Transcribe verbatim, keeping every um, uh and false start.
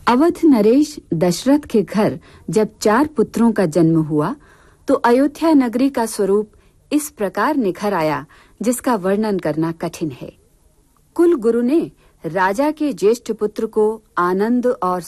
अवध नरेश दशरथ के घर जब चार पुत्रों का जन्म हुआ तो अयोध्या नगरी का स्वरूप इस प्रकार निखर आया जिसका वर्णन करना कठिन है। कुल गुरु ने राजा के ज्येष्ठ पुत्र को आनंद और